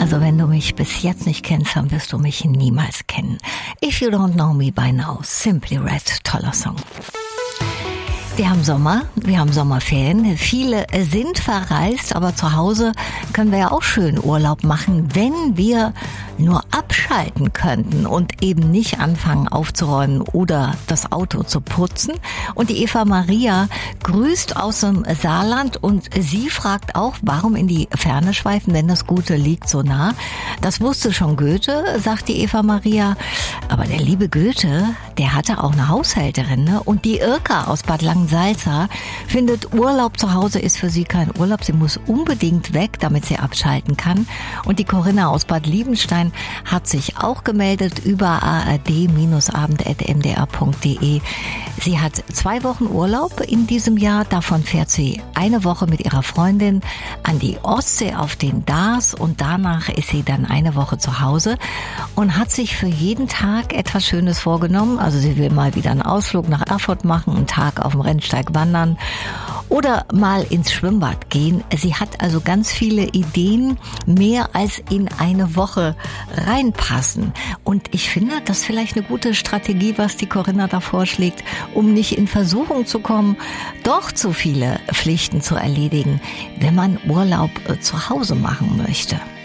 Also wenn du mich bis jetzt nicht kennst, dann wirst du mich niemals kennen. If You Don't Know Me By Now, Simply Red, toller Song. Wir haben Sommer, wir haben Sommerferien. Viele sind verreist, aber zu Hause können wir ja auch schön Urlaub machen, wenn wir nur abschalten könnten und eben nicht anfangen aufzuräumen oder das Auto zu putzen. Und die Eva Maria grüßt aus dem Saarland und sie fragt auch, warum in die Ferne schweifen, denn das Gute liegt so nah. Das wusste schon Goethe, sagt die Eva Maria. Aber der liebe Goethe, der hatte auch eine Haushälterin, ne? Und die Irka aus Bad Langensalza findet, Urlaub zu Hause ist für sie kein Urlaub. Sie muss unbedingt weg, damit sie abschalten kann. Und die Corinna aus Bad Liebenstein hat sich auch gemeldet über ard-abend@mdr.de. Sie hat 2 Wochen Urlaub in diesem Jahr. Davon fährt sie eine Woche mit ihrer Freundin an die Ostsee auf den Dars und danach ist sie dann eine Woche zu Hause und hat sich für jeden Tag etwas Schönes vorgenommen. Also sie will mal wieder einen Ausflug nach Erfurt machen, einen Tag auf dem Rennsteig wandern oder mal ins Schwimmbad gehen. Sie hat also ganz viele Ideen, mehr als in eine Woche reinpassen. Und ich finde, das ist vielleicht eine gute Strategie, was die Corinna da vorschlägt, um nicht in Versuchung zu kommen, doch zu viele Pflichten zu erledigen, wenn man Urlaub zu Hause machen möchte.